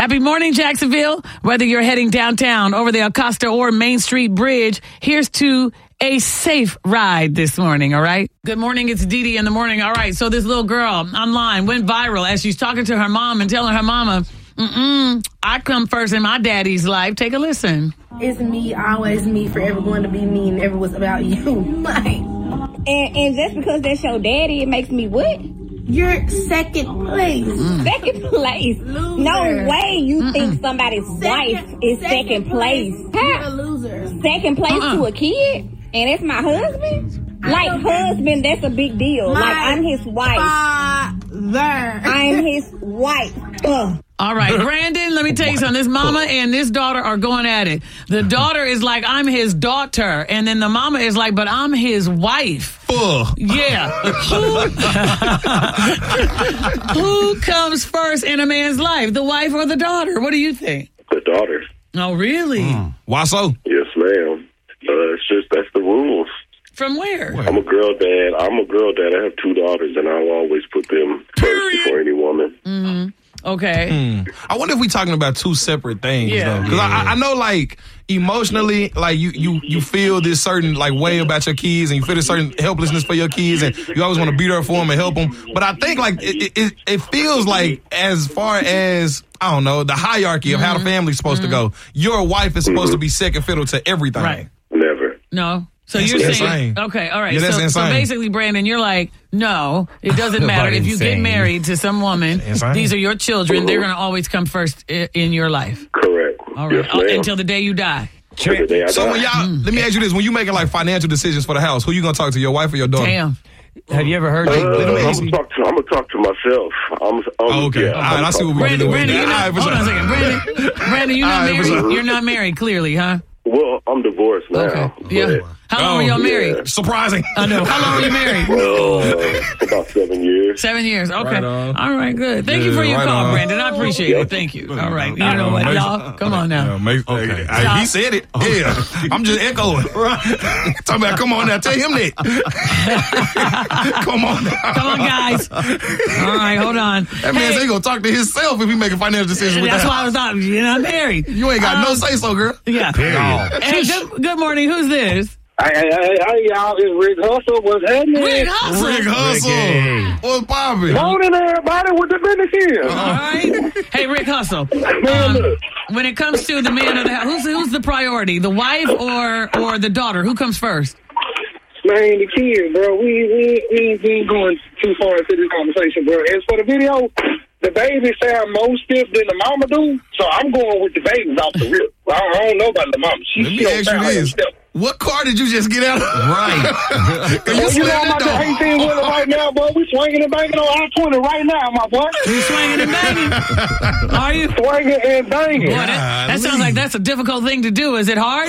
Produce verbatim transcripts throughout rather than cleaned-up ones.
Happy morning, Jacksonville. Whether you're heading downtown, over the Acosta or Main Street Bridge, here's to a safe ride this morning, all right? Good morning, it's Dee Dee in the morning. All right, so this little girl online went viral as she's talking to her mom and telling her mama, mm-mm, I come first in my daddy's life. Take a listen. It's me, always me, forever going to be me, never was about you. Like, and, and just because that's your daddy, it makes me what? You're second place. Mm. Second place? Loser. No way you Mm-mm. think somebody's second, wife is second, second place. place. You're a loser. Second place uh-uh. to a kid? And it's my husband? Like, husband, that's a big deal. My like, I'm his wife. Father. I'm his wife. Ugh. All right, Brandon, let me tell you something. This mama and this daughter are going at it. The daughter is like, I'm his daughter. And then the mama is like, but I'm his wife. Ugh. Yeah. Who, who comes first in a man's life, the wife or the daughter? What do you think? The daughter. Oh, really? Mm. Why so? Yes, ma'am. Uh, it's just, that's the rules. From where? I'm a girl dad. I'm a girl dad. I have two daughters, and I'll always put them first before any woman. Mm-hmm. Okay. Mm. I wonder if we're talking about two separate things, yeah. though. Because yeah. I, I know, like, emotionally, like, you, you, you feel this certain, like, way about your kids, and you feel this certain helplessness for your kids, and you always want to be there for them and help them. But I think, like, it, it, it feels like, as far as, I don't know, the hierarchy of mm-hmm. how the family's supposed mm-hmm. to go, your wife is supposed mm-hmm. to be second fiddle to everything. Right. Never. No. So that's you're insane. saying, okay, all right. Yeah, that's so, insane. so basically, Brandon, you're like, no, it doesn't matter. If you get married to some woman, these are your children. They're going to always come first in, in your life. Correct. All right. Yes, ma'am. Until the day you die. Until the day I so die. when y'all, mm. let me ask you this: when you making like financial decisions for the house, who you gonna talk to? Your wife or your daughter? Damn. Have you ever heard? Uh, of I'm gonna talk to. I'm gonna talk to myself. I'm. I'm oh, okay. Yeah, all right. I see what we're Brandon, doing. Brandon, you're not, right, hold sure. on a second, Brandon. Brandon, you're not right, married. sure. You're not married, clearly, huh? Well, I'm divorced now. Okay. Yeah. How long oh, were y'all married? Yeah. Surprising. I know. How long were you married? Uh, about seven years. Seven years. Okay. Right on. All right. Good. Thank yeah, you for your right call, on. Brandon. I appreciate yep. it. Thank you. All right. You know what, y'all? Come on now. Yeah, make, okay. I, he said it. Yeah. I'm just echoing. Talking about, come on now. Tell him that. Come on now. Come on, guys. All right. Hold on. That man said he gonna talk to himself if he make a financial decision with That's that. why I was talking. You're not married. You ain't got um, no say so, girl. Yeah. Period. Hey, good, good morning. Who's this? Hey, hey, hey, hey, y'all, it's Rick Hustle. What's happening? Rick Hustle. Rick Hustle. Ricky. What's poppin'? Morning, everybody, with the business here. All right. Hey, Rick Hustle. Man, Um, when it comes to the man of the house, who's, who's the priority? The wife or or the daughter? Who comes first? Man, the kids, bro. We, we, we, we ain't going too far into this conversation, bro. As for the video, the baby sound more stiff than the mama do, so I'm going with the babies off the rip. I don't, I don't know about the mama. She, Let she me don't ask sound you like this. stiff. What car did you just get out of? Right. you Well, you know, I'm that out there eighteen wheeler right now, boy. We swinging and banging on I twenty right now, my boy. You swinging and banging? Are you? Swinging and banging. Boy, that, that sounds like that's a difficult thing to do. Is it hard?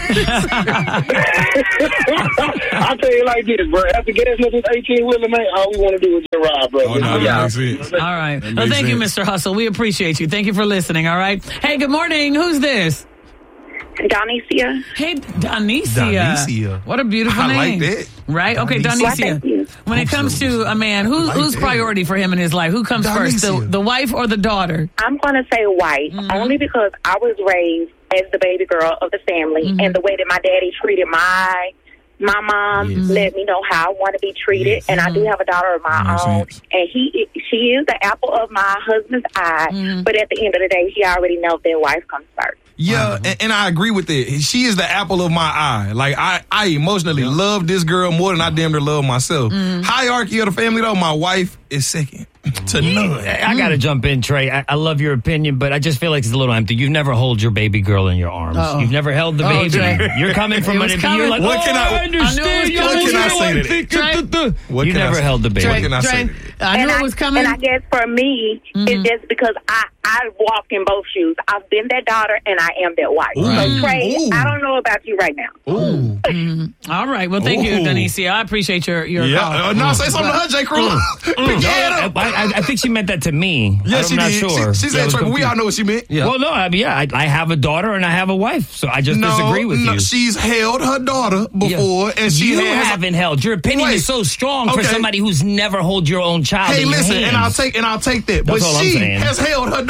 I'll tell you like this, bro. After getting up this eighteen wheeler, man, all we want to do is just ride, bro. Oh, no, yeah. that makes sense. All right. That Well, makes thank you, sense. Mister Hustle. We appreciate you. Thank you for listening. All right. Hey, good morning. Who's this? Donicia. Hey, Donicia. Donicia. What a beautiful I name. like that. Right? Okay, Donicia. Donicia. When it comes to a man, who, like who's that. priority for him in his life? Who comes first, the, Donicia. the wife or the daughter? I'm going to say white, Mm-hmm. only because I was raised as the baby girl of the family, Mm-hmm. and the way that my daddy treated my my mom Yes. let me know how I want to be treated. Yes. And I do have a daughter of my Makes own, sense. and he she is the apple of my husband's eye. Mm-hmm. But at the end of the day, he already knows their wife comes first. Yeah, and, and I agree with it. She is the apple of my eye. Like, I, I emotionally love this girl more than I damn near love myself. Mm-hmm. Hierarchy of the family, though, my wife is second to none. I got to jump in, Trey. I, I love your opinion, but I just feel like it's a little empty. You've never held your baby girl in your arms. Uh-oh. You've never held the Oh, baby. Trey. You're coming from It was an coming. You're like, What oh, can I- I I knew it understand. was you coming. What can I know say to what- that? What You can I never say? held the baby. What can I say? Trey, I knew and it was coming. And I guess for me, it's just because I, I walk in both shoes. I've been that daughter, and I am that wife. Ooh. So, Trey, Ooh. I don't know about you right now. Ooh. All right. Well, thank you, Ooh. Donicia. I appreciate your, your Yeah. call. Uh, no, say something to her, J. Crew. Pick your head I, up. I, I think she meant that to me. Yeah, I'm she not did. sure. She, she I said, was Trey, but we confused. all know what she meant. Well, no, I mean, yeah, I, I have a daughter and I have a wife, so I just No, disagree with no, you. she's held her daughter before, Yeah. and she you has. haven't held. Your opinion Wait. is so strong for Okay. somebody who's never held your own child Hey, in your listen, and I'll hands. take and I'll take that. That's but all I'm she saying. has held her daughter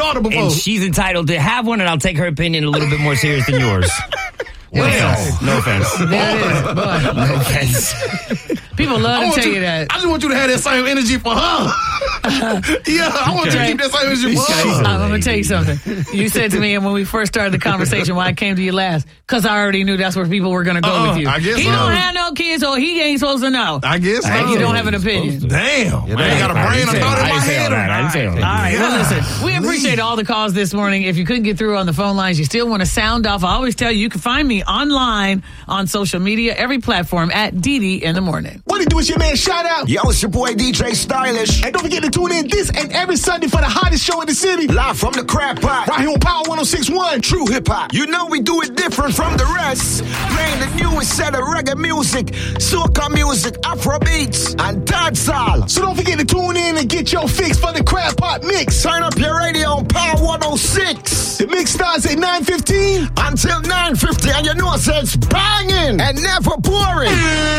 daughter before. And she's entitled to have one, and I'll take her opinion a little bit more serious than yours. No offense. No offense. There it is. Boy. No offense. People love to tell you, you that. I just want you to have that same energy for her. Yeah, I want Okay. you to keep that same energy for her. I'm going to tell you something. You said to me, and when we first started the conversation, why I came to you last, because I already knew that's where people were going to go Uh-uh, with you. I guess he so. don't have no kids, so he ain't supposed to know. I guess And so. you don't have an opinion. Damn, Yeah, man, I got a I brain didn't and say thought all in my that. I didn't say all head. that. I didn't say all All that. right, well, listen, we appreciate all the calls this morning. If you couldn't get through on the phone lines, you still want to sound off, I always tell you, you can find me online on social media, every platform at D D in the morning. What it do is your man Shout Out. Yo, it's your boy D J Stylish. And don't forget to tune in this and every Sunday for the hottest show in the city. Live from the Crab Pot. Right here on Power one oh six point one. True hip hop. You know we do it different from the rest. Playing the newest set of reggae music, soca music, Afro beats, and dancehall. So don't forget to tune in and get your fix for the Crab Pot mix. Turn up your radio on Power one oh six. The mix starts at nine fifteen until nine fifty, and you know it's banging and never boring.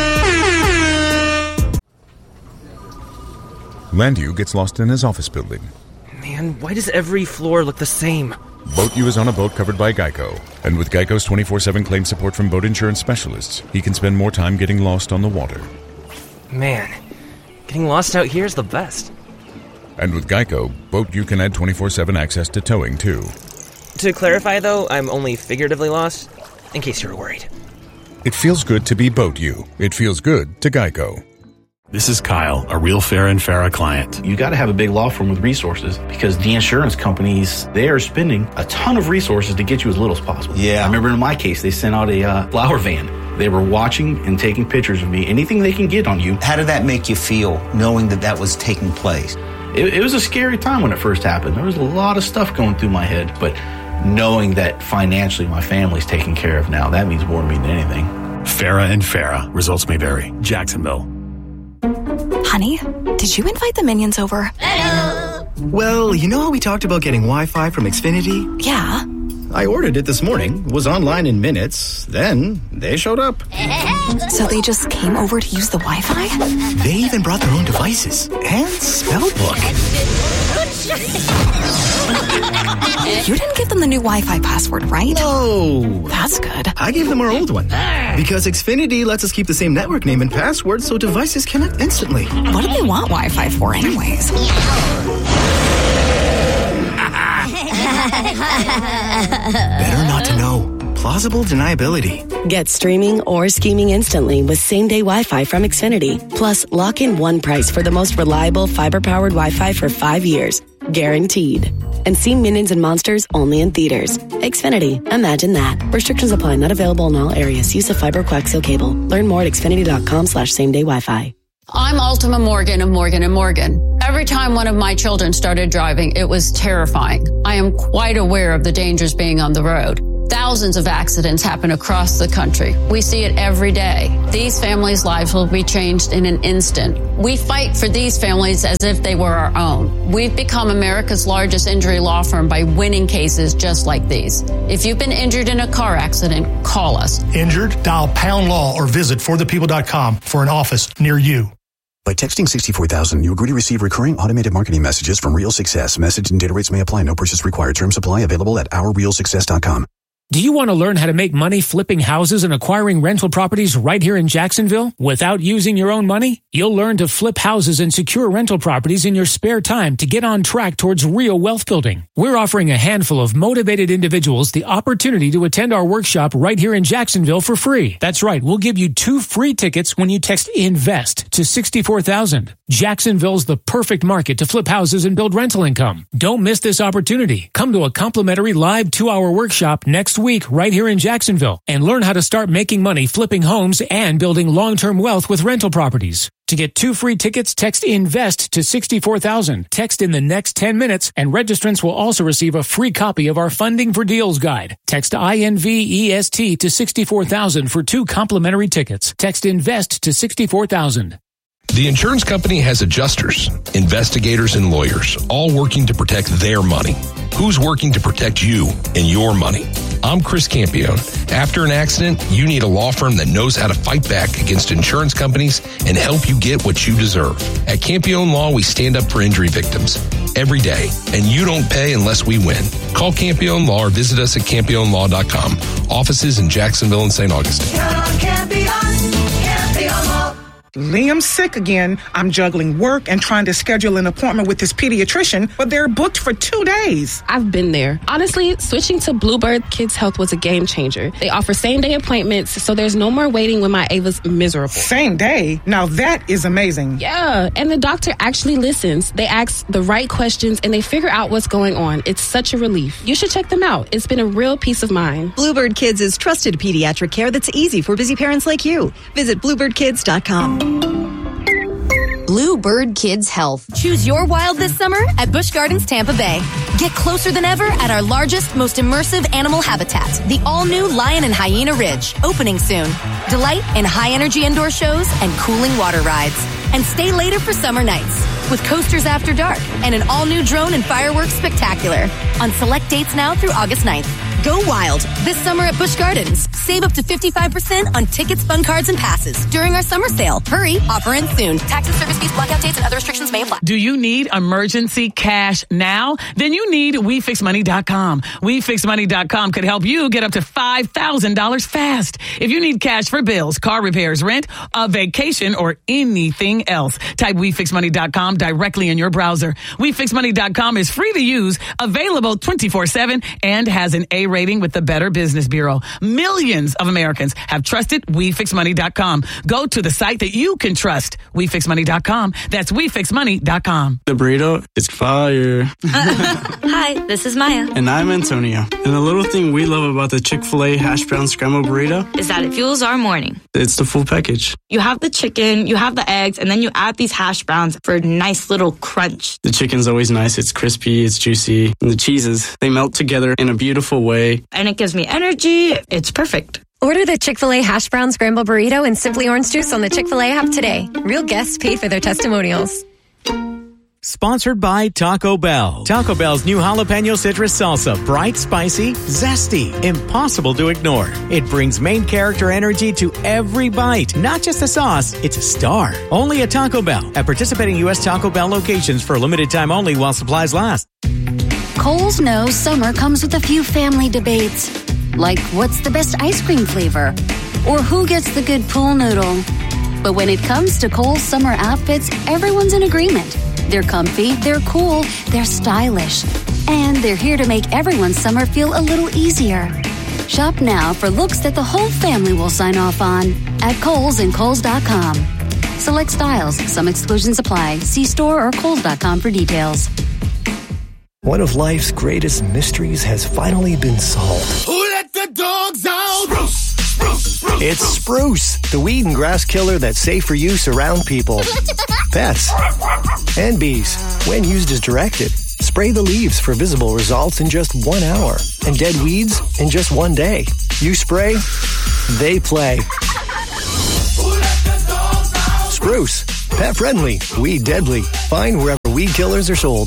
Landu gets lost in his office building. Man, why does every floor look the same? Boat U is on a boat covered by Geico. And with Geico's twenty-four seven claim support from boat insurance specialists, he can spend more time getting lost on the water. Man, getting lost out here is the best. And with Geico, Boat U can add twenty-four seven access to towing, too. To clarify, though, I'm only figuratively lost, in case you're worried. It feels good to be Boat U. It feels good to Geico. This is Kyle, a real Farah and Farah client. You got to have a big law firm with resources because the insurance companies, they are spending a ton of resources to get you as little as possible. Yeah. I remember in my case, they sent out a uh, flower van. They were watching and taking pictures of me, anything they can get on you. How did that make you feel, knowing that that was taking place? It, it was a scary time when it first happened. There was a lot of stuff going through my head, but knowing that financially my family's taken care of now, that means more to me than anything. Farah and Farah. Results may vary. Jacksonville. Honey, did you invite the minions over? Well, you know how we talked about getting Wi-Fi from Xfinity? Yeah. I ordered it this morning, was online in minutes, then they showed up. So they just came over to use the Wi-Fi? They even brought their own devices and spellbook. You didn't give them the new Wi-Fi password, right? No. That's good. I gave them our old one. Because Xfinity lets us keep the same network name and password so devices connect instantly. What do they want Wi-Fi for anyways? Better not to know. Plausible deniability. Get streaming or scheming instantly with same-day Wi-Fi from Xfinity. Plus, lock in one price for the most reliable fiber-powered Wi-Fi for five years. Guaranteed. And see Minions and Monsters only in theaters. Xfinity. Imagine that. Restrictions apply. Not available in all areas. Use of fiber coaxial cable. Learn more at xfinity.com slash same-day Wi-Fi. I'm Ultima Morgan of Morgan and Morgan. Every time one of my children started driving, it was terrifying. I am quite aware of the dangers being on the road. Thousands of accidents happen across the country. We see it every day. These families' lives will be changed in an instant. We fight for these families as if they were our own. We've become America's largest injury law firm by winning cases just like these. If you've been injured in a car accident, call us. Injured? Dial pound law or visit for the people dot com for an office near you. By texting sixty-four thousand, you agree to receive recurring automated marketing messages from Real Success. Message and data rates may apply. No purchase required. Terms apply. Available at our real success dot com. Do you want to learn how to make money flipping houses and acquiring rental properties right here in Jacksonville without using your own money? You'll learn to flip houses and secure rental properties in your spare time to get on track towards real wealth building. We're offering a handful of motivated individuals the opportunity to attend our workshop right here in Jacksonville for free. That's right. We'll give you two free tickets when you text INVEST to sixty-four thousand. Jacksonville's the perfect market to flip houses and build rental income. Don't miss this opportunity. Come to a complimentary live two-hour workshop next week right here in Jacksonville and learn how to start making money flipping homes and building long-term wealth with rental properties. To get two free tickets, text INVEST to sixty-four thousand. Text in the next ten minutes, and registrants will also receive a free copy of our Funding for Deals guide. Text INVEST to sixty-four thousand for two complimentary tickets. Text INVEST to sixty-four thousand. The insurance company has adjusters, investigators, and lawyers, all working to protect their money. Who's working to protect you and your money? I'm Chris Campione. After an accident, you need a law firm that knows how to fight back against insurance companies and help you get what you deserve. At Campione Law, we stand up for injury victims. every day, and you don't pay unless we win. Call Campione Law or visit us at campione law dot com. Offices in Jacksonville and Saint Augustine. Liam's sick again. I'm juggling work and trying to schedule an appointment with his pediatrician, but they're booked for two days. I've been there. Honestly, switching to Bluebird Kids Health was a game changer. They offer same-day appointments, so there's no more waiting when my Ava's miserable. Same day? Now that is amazing. Yeah, and the doctor actually listens. They ask the right questions, and they figure out what's going on. It's such a relief. You should check them out. It's been a real peace of mind. Bluebird Kids is trusted pediatric care that's easy for busy parents like you. Visit bluebird kids dot com. Bluebird Kids Health. Choose your wild this summer at Busch Gardens Tampa Bay. Get closer than ever at our largest, most immersive animal habitat, the all-new Lion and Hyena Ridge, opening soon. Delight in high-energy indoor shows and cooling water rides. And stay later for summer nights with coasters after dark and an all-new drone and fireworks spectacular on select dates now through August ninth. Go wild this summer at Busch Gardens. Save up to fifty-five percent on tickets, fun cards, and passes during our summer sale. Hurry, offer ends soon. Taxes, service fees, blackout dates, and other restrictions may apply. Do you need emergency cash now? Then you need we fix money dot com. we fix money dot com could help you get up to five thousand dollars fast. If you need cash for bills, car repairs, rent, a vacation, or anything else, type we fix money dot com directly in your browser. we fix money dot com is free to use, available twenty-four seven, and has an A rating with the Better Business Bureau. Millions of Americans have trusted we fix money dot com. Go to the site that you can trust, we fix money dot com. That's we fix money dot com. The burrito is fire. Hi, this is Maya. And I'm Antonio. And the little thing we love about the Chick-fil-A hash brown scrambled burrito is that it fuels our morning. It's the full package. You have the chicken, you have the eggs, and then you add these hash browns for a nice little crunch. The chicken's always nice. It's crispy, it's juicy. And the cheeses, they melt together in a beautiful way. And it gives me energy. It's perfect. Order the Chick-fil-A hash brown scramble burrito and Simply Orange Juice on the Chick-fil-A app today. Real guests pay for their testimonials. Sponsored by Taco Bell. Taco Bell's new jalapeno citrus salsa. Bright, spicy, zesty, impossible to ignore. It brings main character energy to every bite. Not just a sauce, it's a star. Only at Taco Bell. At participating U S Taco Bell locations for a limited time only while supplies last. Kohl's knows summer comes with a few family debates, like what's the best ice cream flavor, or who gets the good pool noodle. But when it comes to Kohl's summer outfits, everyone's in agreement. They're comfy, they're cool, they're stylish, and they're here to make everyone's summer feel a little easier. Shop now for looks that the whole family will sign off on at Kohl's and Kohl's dot com. Select styles, some exclusions apply. See store or Kohl's dot com for details. One of life's greatest mysteries has finally been solved. Who let the dogs out? Spruce, spruce, spruce. It's Spruce, the weed and grass killer that's safe for use around people, pets, and bees. When used as directed, spray the leaves for visible results in just one hour and dead weeds in just one day. You spray, they play. Who let the dogs out? Spruce, pet friendly, weed deadly. Find wherever weed killers are sold.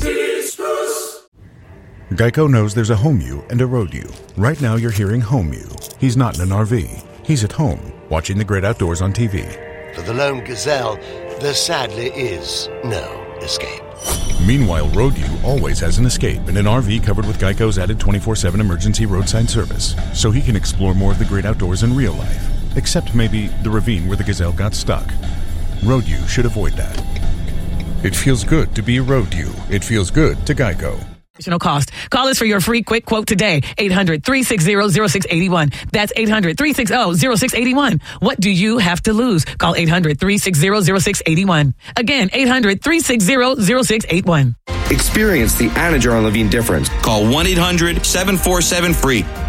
Geico knows there's a home you and a road you. Right now you're hearing home you. He's not in an R V. He's at home, watching the great outdoors on T V. For the lone gazelle, there sadly is no escape. Meanwhile, road you always has an escape in an R V covered with Geico's added twenty-four seven emergency roadside service, so he can explore more of the great outdoors in real life, except maybe the ravine where the gazelle got stuck. Road you should avoid that. It feels good to be a road you. It feels good to Geico. Additional cost. Call us for your free quick quote today. eight hundred, three six zero, zero six eight one. That's eight hundred, three six zero, zero six eight one. What do you have to lose? Call eight hundred, three six zero, zero six eight one. Again, eight hundred, three six zero, zero six eight one. Experience the Anajar and Levine difference. Call one eight hundred, seven four seven, F R E E.